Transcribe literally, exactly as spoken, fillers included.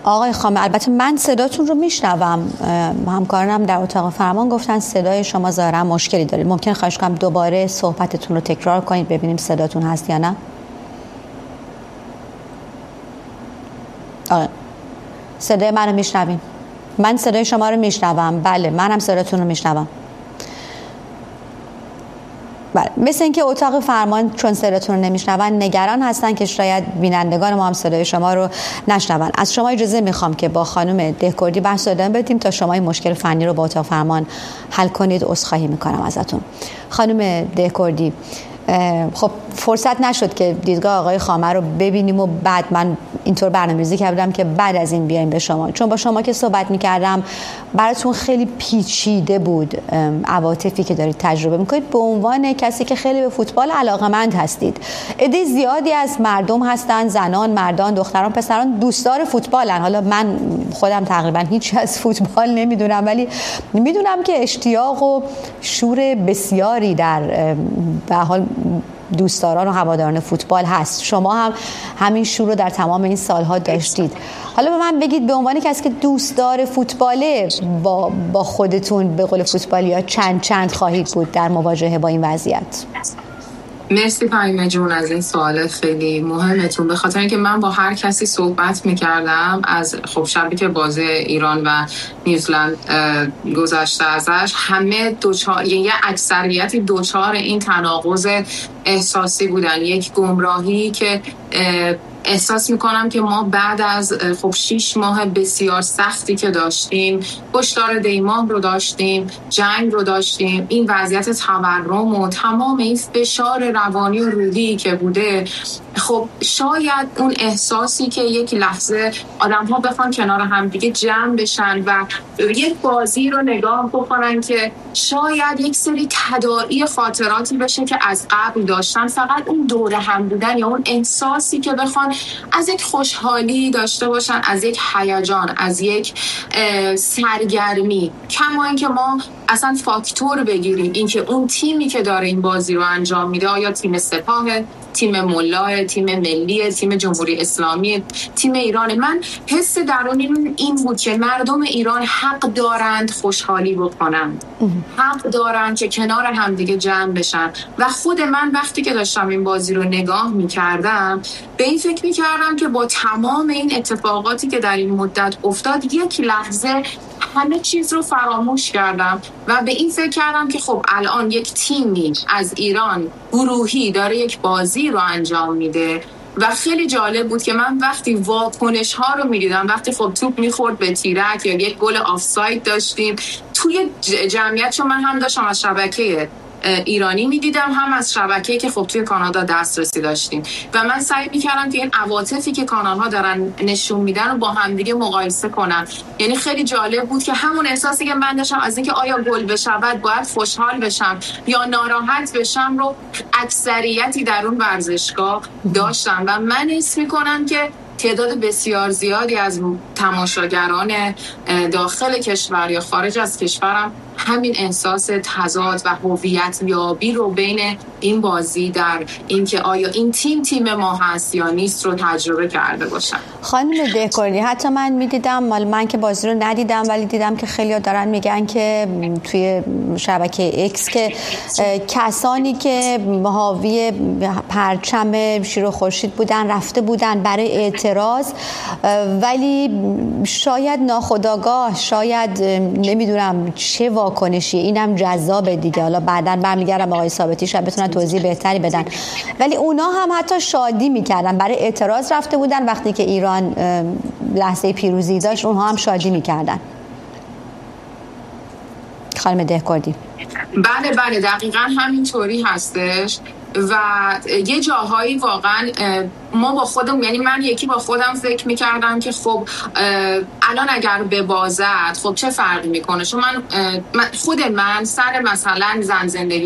آقای خامه، البته من صداتون رو میشنوم، همکارانم در اتاق فرمان گفتن صدای شما ظاهرا مشکلی دارید. ممکن خواهش کنم دوباره صحبتتون رو تکرار کنید ببینیم صداتون هست یا نه. آقای صدای منو میشنویم؟ من صدای شما رو میشنوم. بله منم صداتون رو میشنوم. بله، مثل اینکه اتاق فرمان چون صداتون رو نمیشنون نگران هستن که شاید بینندگان ما هم صدای شما رو نشنون. از شما اجازه میخوام که با خانم دهکردی بحث ادامه بدیم تا شما این مشکل فنی رو با اتاق فرمان حل کنید. عذرخواهی میکنم ازتون. خانم دهکردی، خب فرصت نشد که دیدگاه آقای خامه رو ببینیم و بعد من اینطور برنامه‌ریزی کردم که بعد از این بیایم به شما، چون با شما که صحبت میکردم براتون خیلی پیچیده بود عواطفی که دارید تجربه میکنید به عنوان کسی که خیلی به فوتبال علاقه‌مند هستید. عده زیادی از مردم هستن، زنان، مردان، دختران، پسران دوستدار فوتبالن. حالا من خودم تقریبا هیچ از فوتبال نمیدونم، ولی میدونم که اشتیاق و شور بسیاری در به حال دوستداران و هواداران فوتبال هست. شما هم همین شور رو در تمام این سالها داشتید. حالا به من بگید به عنوان کسی که دوستدار فوتباله با با خودتون به قول فوتبالیا چند چند خواهید بود در مواجهه با این وضعیت؟ مرسی فهیمه جون از این سوال خیلی مهمتون، به خاطر اینکه من با هر کسی صحبت میکردم از خب شبی که بازی ایران و نیوزلند گذشته ازش همه دوچار، یعنی اکثریتی دوچار این تناقض احساسی بودن. یک گمراهی که احساس میکنم که ما بعد از خب شیش ماه بسیار سختی که داشتیم، کشتار دیماه رو داشتیم، جنگ رو داشتیم، این وضعیت تورم و تمام این فشار روانی و روحی که بوده، خب شاید اون احساسی که یک لحظه آدم ها بخوان کنار هم دیگه جمع بشن و یک بازی رو نگاه بکنن که شاید یک سری تداعی خاطراتی بشه که از قبل داشتن، فقط اون دوره هم بودن یا اون احساسی که بخوان از یک خوشحالی داشته باشن، از یک هیجان، از یک سرگرمی. کما اینکه ما اصلا فاکتور بگیریم اینکه اون تیمی که داره این بازی رو انجام میده آیا تیم سپاه، تیم ملا، تیم ملی، تیم جمهوری اسلامی، تیم ایران، من حس درونی این بود که مردم ایران حق دارند خوشحالی بکنند، حق دارند که کنار هم دیگه جمع بشن. و خود من وقتی که داشتم این بازی رو نگاه میکردم به این فکر میکردم که با تمام این اتفاقاتی که در این مدت افتاد یک لحظه همه چیز رو فراموش کردم و به این فکر کردم که خب الان یک تیمی از ایران گروهی داره یک بازی رو انجام میده و خیلی جالب بود که من وقتی واکنش ها رو میدیدم، وقتی خب توپ میخورد به تیرک یا یک گل آفساید داشتیم توی جمعیت، چون من هم داشتم از شبکه ایرانی میدیدم هم از شبکه‌ای که خب توی کانادا دسترسی داشتیم و من سعی میکردم که این عواطفی که کانال‌ها دارن نشون میدن رو با همدیگه مقایسه کنم. یعنی خیلی جالب بود که همون احساسی که من داشتم از اینکه آیا گل بشود باید خوشحال بشم یا ناراحت بشم رو اکثریتی در اون ورزشگاه داشتن و من حس میکنم که تعداد بسیار زیادی از تماشاگران داخل کشور یا خارج از کشورم همین احساس تضاد و هویت یابی رو بین این بازی در اینکه آیا این تیم تیم ما هست یا نیست رو تجربه کرده باشن. خانم دهکردی، حتی من میدیدم، مال من که بازی رو ندیدم ولی دیدم که خیلی‌ها دارن میگن که توی شبکه ایکس که کسانی که حاوی پرچم شیر و خورشید بودن رفته بودن برای اعتراض، ولی شاید ناخودآگاه، شاید نمیدونم چه واکنشی، اینم جذاب دیگه. حالا بعداً برمیگردم آقای ثابتی شاید بتونن توضیح بهتری بدن، ولی اونا هم حتی شادی میکردن، برای اعتراض رفته بودن، وقتی که ایران لحظه پیروزی داشت اونها هم شادی میکردن. خانم دهکردی. بله بله دقیقاً همینطوری هستش و یه جاهایی واقعا ما با خودم، یعنی من یکی با خودم فکر میکردم که خب الان اگر ببازد خب چه فرقی میکنه، چون من خود من سر مثلا زن زندگی